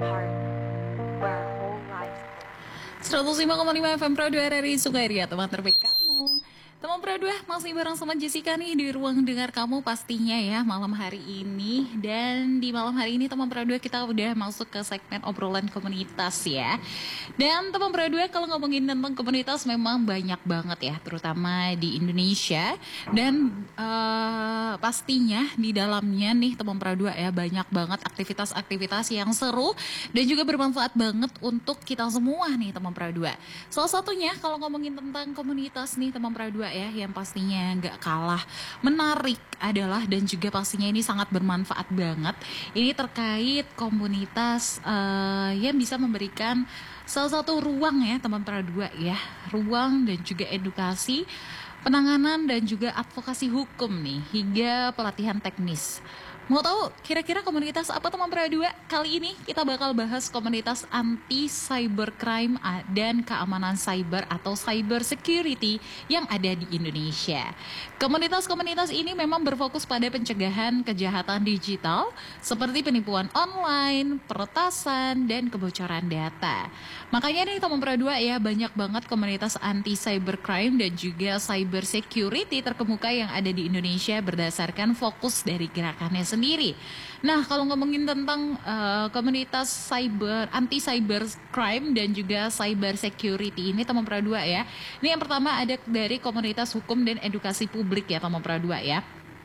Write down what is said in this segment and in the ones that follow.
heart where whole lives go. 105,5 FM Pro 2 RRI Sukaria, teman terbaik kamu. Teman Pro 2 masih bareng sama Jessica nih di ruang dengar kamu pastinya ya malam hari ini. Dan di malam hari ini teman Pro 2 kita udah masuk ke segmen obrolan komunitas ya. Dan teman Pro 2 kalau ngomongin tentang komunitas memang banyak banget ya, terutama di Indonesia. Dan pastinya di dalamnya nih teman Pro 2 ya banyak banget aktivitas-aktivitas yang seru dan juga bermanfaat banget untuk kita semua nih teman Pro 2. Salah satunya kalau ngomongin tentang komunitas nih teman Pro 2 ya, yang pastinya nggak kalah menarik adalah dan juga pastinya ini sangat bermanfaat banget. Ini terkait komunitas yang bisa memberikan salah satu ruang ya teman Pro 2 ya, ruang dan juga edukasi, penanganan dan juga advokasi hukum nih, hingga pelatihan teknis. Mau tahu kira-kira komunitas apa teman Pro 2? Kali ini kita bakal bahas komunitas anti cybercrime dan keamanan cyber atau cyber security yang ada di Indonesia. Komunitas-komunitas ini memang berfokus pada pencegahan kejahatan digital seperti penipuan online, peretasan, dan kebocoran data. Makanya nih teman Pro 2 ya, banyak banget komunitas anti cybercrime dan juga cyber security terkemuka yang ada di Indonesia berdasarkan fokus dari gerakannya sendiri. Nah, kalau ngomongin tentang komunitas cyber anti cyber crime dan juga cyber security ini teman Pro 2 ya. Ini yang pertama ada dari komunitas hukum dan edukasi publik ya teman Pro 2 ya.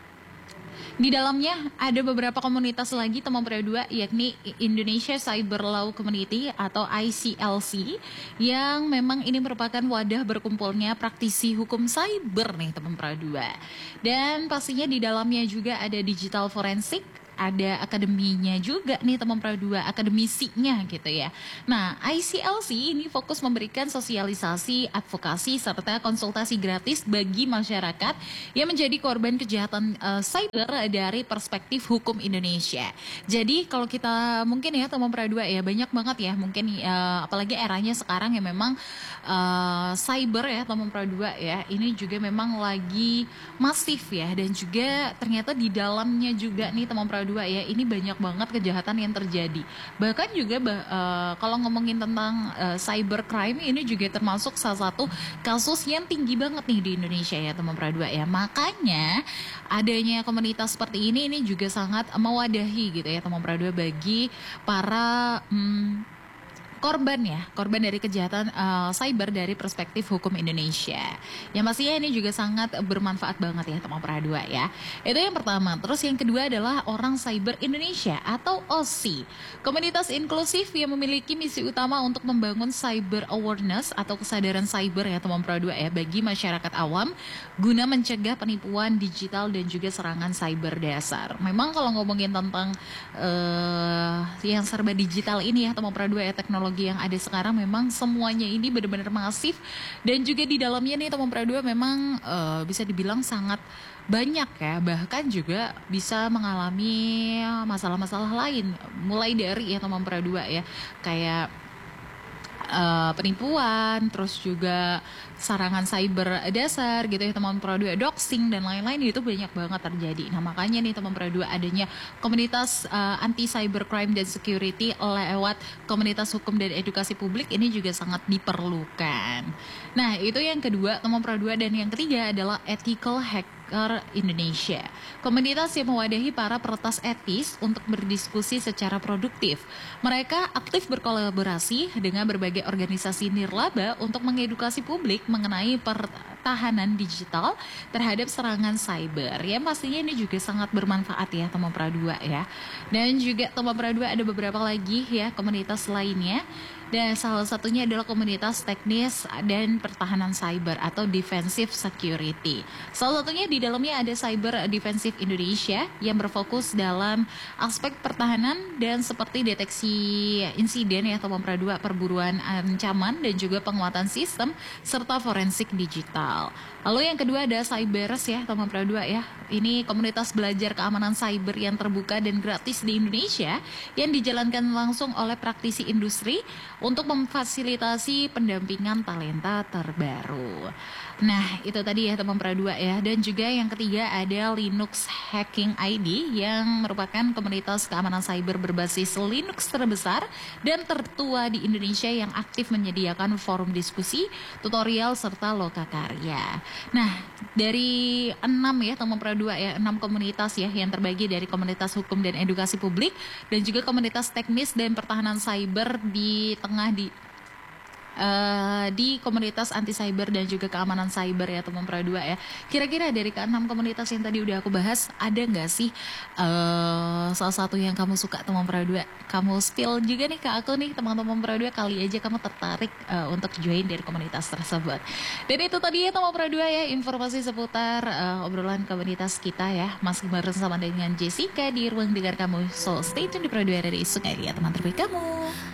Di dalamnya ada beberapa komunitas lagi teman Pro 2, yakni Indonesia Cyber Law Community atau ICLC, yang memang ini merupakan wadah berkumpulnya praktisi hukum cyber nih teman Pro 2. Dan pastinya di dalamnya juga ada digital forensik, ada akademinya juga nih teman Pro 2, akademisinya gitu ya. Nah, ICLC ini fokus memberikan sosialisasi, advokasi, serta konsultasi gratis bagi masyarakat yang menjadi korban kejahatan cyber dari perspektif hukum Indonesia. Jadi kalau kita mungkin ya teman Pro 2 ya, banyak banget ya mungkin apalagi eranya sekarang ya memang cyber ya teman Pro 2 ya, ini juga memang lagi masif ya, dan juga ternyata di dalamnya juga nih teman Pro 2 ya, ini banyak banget kejahatan yang terjadi. Bahkan juga kalau ngomongin tentang cybercrime ini juga termasuk salah satu kasus yang tinggi banget nih di Indonesia ya teman Pro 2 ya. Makanya adanya komunitas seperti ini juga sangat mewadahi gitu ya teman Pro 2 bagi para korban ya, korban dari kejahatan cyber dari perspektif hukum Indonesia. Yang pastinya ini juga sangat bermanfaat banget ya teman Pro 2 ya. Itu yang pertama. Terus yang kedua adalah Orang Cyber Indonesia atau OSI. Komunitas inklusif yang memiliki misi utama untuk membangun cyber awareness atau kesadaran cyber ya teman Pro 2 ya bagi masyarakat awam guna mencegah penipuan digital dan juga serangan cyber dasar. Memang kalau ngomongin tentang yang serba digital ini ya teman Pro 2 ya, teknologi yang ada sekarang memang semuanya ini benar-benar masif, dan juga di dalamnya nih teman Pro 2 memang bisa dibilang sangat banyak ya, bahkan juga bisa mengalami masalah-masalah lain, mulai dari ya teman Pro 2 ya kayak penipuan, terus juga serangan cyber dasar gitu ya teman Pro 2, doxing dan lain-lain itu banyak banget terjadi. Nah, makanya nih teman Pro 2 adanya komunitas anti cybercrime dan security lewat komunitas hukum dan edukasi publik ini juga sangat diperlukan. Nah, itu yang kedua teman Pro 2, dan yang ketiga adalah Ethical Hacker Indonesia. Komunitas yang mewadahi para peretas etis untuk berdiskusi secara produktif. Mereka aktif berkolaborasi dengan berbagai organisasi nirlaba untuk mengedukasi publik mengenai pertahanan digital terhadap serangan cyber. Ya pastinya ini juga sangat bermanfaat ya teman Pro 2 ya. Dan juga teman Pro 2 ada beberapa lagi ya komunitas lainnya. Dan salah satunya adalah komunitas teknis dan pertahanan cyber atau defensive security. Salah satunya di dalamnya ada Cyber Defensive Indonesia yang berfokus dalam aspek pertahanan dan seperti deteksi insiden ya teman Pro 2, perburuan ancaman dan juga penguatan sistem serta forensik digital. Lalu yang kedua ada Cybers ya teman Pro 2 ya. Ini komunitas belajar keamanan cyber yang terbuka dan gratis di Indonesia yang dijalankan langsung oleh praktisi industri, untuk memfasilitasi pendampingan talenta terbaru. Nah, itu tadi ya teman Pro 2 ya. Dan juga yang ketiga ada Linux Hacking ID yang merupakan komunitas keamanan cyber berbasis Linux terbesar dan tertua di Indonesia yang aktif menyediakan forum diskusi, tutorial, serta lokakarya. Nah, dari 6 ya teman Pro 2 ya, 6 komunitas ya yang terbagi dari komunitas hukum dan edukasi publik dan juga komunitas teknis dan pertahanan cyber di tengah di komunitas anti cyber dan juga keamanan cyber ya teman Pro 2 ya. Kira-kira dari ke-6 komunitas yang tadi udah aku bahas, ada nggak sih salah satu yang kamu suka teman Pro 2? Kamu spill juga nih ke aku nih teman-teman Pro 2, kali aja kamu tertarik untuk join dari komunitas tersebut. Dan itu tadi ya teman Pro 2 ya, informasi seputar obrolan komunitas kita ya. Masih bersama dengan Jessica di ruang dengar kamu. So stay tune di Pro 2 dari Sungai Ria teman terbaik kamu.